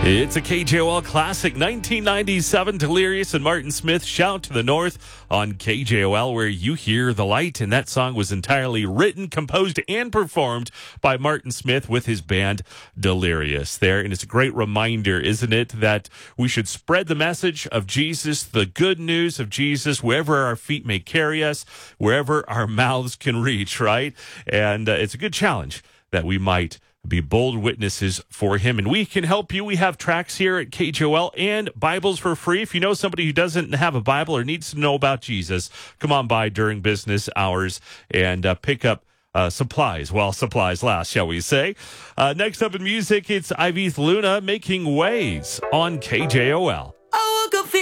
It's a KJOL classic, 1997, Delirious and Martin Smith, Shout to the North on KJOL, where you hear the light. And that song was entirely written, composed, and performed by Martin Smith with his band Delirious there. And it's a great reminder, isn't it, that we should spread the message of Jesus, the good news of Jesus, wherever our feet may carry us, wherever our mouths can reach, right? And it's a good challenge that we might be bold witnesses for him. And we can help you. We have tracks here at KJOL and Bibles for free. If you know somebody who doesn't have a Bible or needs to know about Jesus, come on by during business hours and pick up supplies while supplies last, shall we say. Next up in music, it's Ivy's Luna, Making Waves on KJOL.